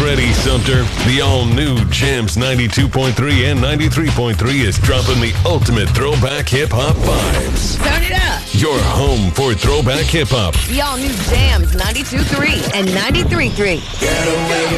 ready, Sumter. The all-new Jams 92.3 and 93.3 is dropping the ultimate throwback hip-hop vibes. Turn it up. Your home for throwback hip-hop. The all-new Jams 92.3 and 93.3.